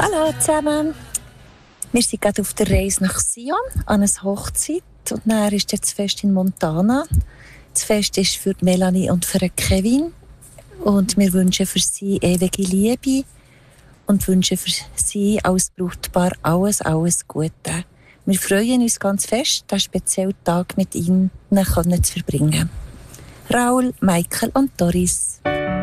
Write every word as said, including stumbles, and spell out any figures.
Hallo zusammen. Wir sind gerade auf der Reise nach Sion an einer Hochzeit. Und dann ist jetzt das Fest in Montana. Das Fest ist für Melanie und für Kevin. Und wir wünschen für sie ewige Liebe und wünschen für sie als Brautpaar alles, alles Gute. Wir freuen uns ganz fest, diesen speziellen Tag mit ihnen zu verbringen. Raoul, Michael und Doris.